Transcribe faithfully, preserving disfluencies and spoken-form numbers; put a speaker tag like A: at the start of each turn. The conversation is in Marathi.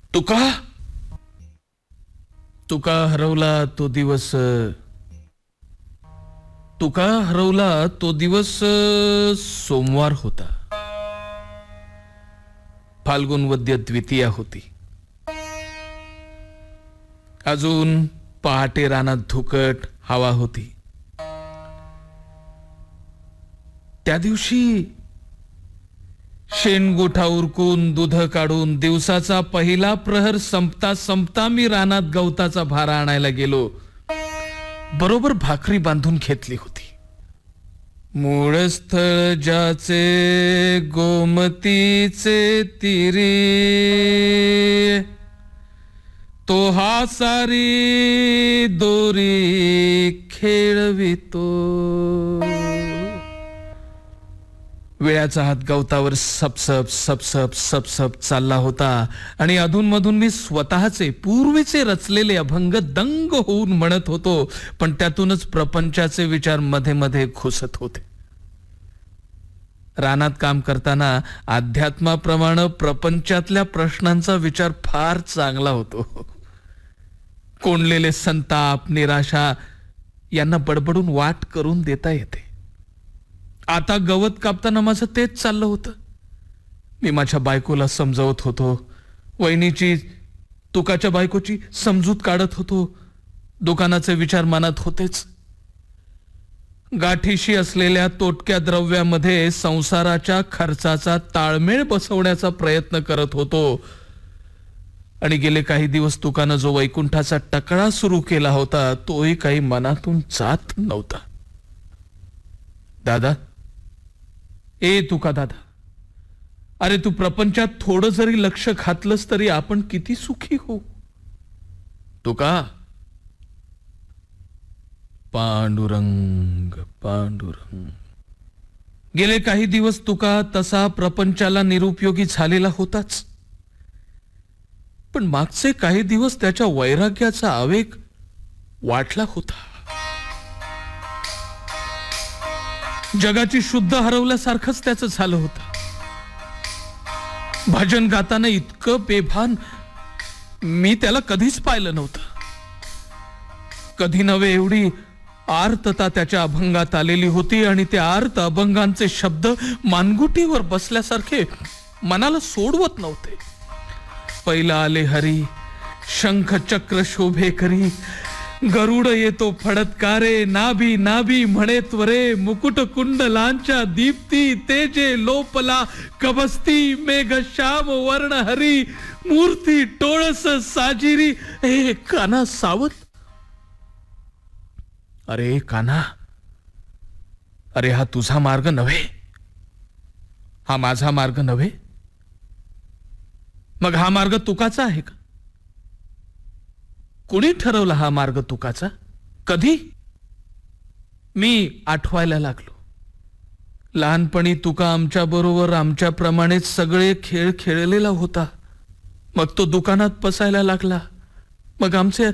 A: तुका तुका हरवला तो दिवस तुका हरवला तो दिवस सोमवार होता. फाल्गुन वद्य द्वितीया होती. अजून पहाटे रानात धुकट हवा होती. त्या दिवशी शेणगोठा उरकून दूध काढून दिवसाचा पहिला प्रहर संपता संपता मी रानात गवताचा भारा आणायला गेलो. बरोबर भाकरी बांधून घेतली होती. मूळ स्थळ ज्याचे गोमतीचे तीरी, तो हा सारी दोरी खेळवितो. वेळाचा हात गवतावर सपसप सपसप सपसप चालला होता आणि अधूनमधून मी स्वतःचे पूर्वीचे रचलेले अभंग दंग होऊन म्हणत होतो, पण त्यातूनच प्रपंचाचे विचार मध्ये मध्ये घुसत होते. रानात काम करताना अध्यात्माप्रमाणे प्रपंचातल्या प्रश्नांचा विचार फार चांगला होतो. कोंडलेले संताप निराशा यांना बडबडून वाट करून देता येते. आता गवत कापताना माझं तेच चाललं होतं. मी माझ्या बायकोला समजावत होतो, वहिनीची तुकाच्या बायकोची समजूत काढत होतो. दुकानाचे विचार मनात होतेच. गाठीशी असलेल्या तोटक्या द्रव्यामध्ये संसाराच्या खर्चाचा ताळमेळ बसवण्याचा प्रयत्न करत होतो. आणि गेले काही दिवस तुकानं जो वैकुंठाचा टकळा सुरू केला होता तोही काही मनातून जात नव्हता. दादा, ए तुका दादा, अरे तू प्रपंचात थोडं जरी लक्ष घातलंस तरी आपण किती सुखी हो. तुका, पांडुरंग पांडुरंग. गेले काही दिवस तुका तसा प्रपंचाला निरुपयोगी झालेला होताच, पण मागचे काही दिवस त्याच्या वैराग्याचा आवेग वाटला होता. जगाची शुद्ध हरवल्यासारखंच त्याचं झालं होतं. भजन गाताना इतकं बेभान मी त्याला कधीच पाहिलं नव्हतं. कधी नव्हे एवढी आर्तता त्याच्या अभंगात आलेली होती आणि त्या आर्त अभंगांचे शब्द मानगुटीवर बसल्यासारखे मनाला सोडवत नव्हते. पहिला आले हरी, शंख चक्र शोभे करी, गरुड येतो फडतकारे, नाभी नाभी म्हणे त्वरे, मुकुट कुंडलांच्या दीप्ती तेजे लोपला कबस्ती, मेघ श्याम वर्ण हरी, मूर्ती टोळस साजिरी. हे काना सावत, अरे काना, अरे हा तुझा मार्ग नव्हे, हा माझा मार्ग नव्हे. मग हा मार्ग तुकाचा आहे का? कोणी ठरवला हा मार्ग तुकाचा? कधी? मी आठवायला लागलो. लहानपणी तुका आमच्या बरोबर आमच्याप्रमाणेच सगळे खेळ खेळलेला होता. मग तो दुकानात बसायला लागला. मग आमचे